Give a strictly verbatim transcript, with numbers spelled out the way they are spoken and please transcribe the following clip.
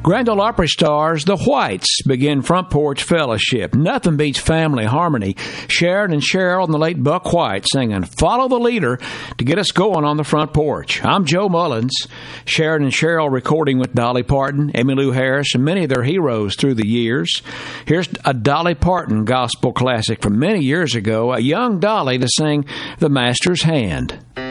Grand Ole Opry stars The Whites begin Front Porch Fellowship. Nothing beats family harmony. Sharon and Cheryl and the late Buck White singing Follow the Leader to get us going on the front porch. I'm Joe Mullins. Sharon and Cheryl recording with Dolly Parton, Emmylou Harris, and many of their heroes through the years. Here's a Dolly Parton gospel classic from many years ago, a young Dolly to sing The Master's Hand.